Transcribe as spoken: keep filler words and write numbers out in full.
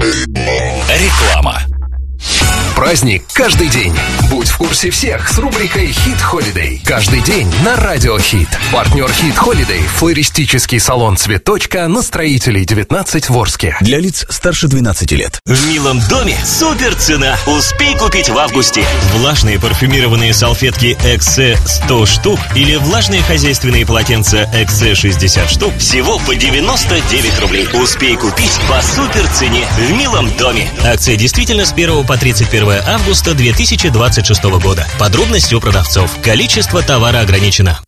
Реклама. Праздник каждый день. Будь в курсе всех с рубрикой «Хит Холидей». Каждый день на Радио Хит. Партнер «Хит Холидей» — флористический салон «Цветочка» на Строителей девятнадцать в Орске. Для лиц старше двенадцати лет. В «Милом доме» супер цена. Успей купить в августе. Влажные парфюмированные салфетки «Эксе» сто штук или влажные хозяйственные полотенца «Эксе» шестьдесят штук всего по девяносто девять рублей. Успей купить по супер цене в «Милом доме». Акция действительно с первого по тридцать первое августа две тысячи двадцать шестого года. Подробности у продавцов. Количество товара ограничено.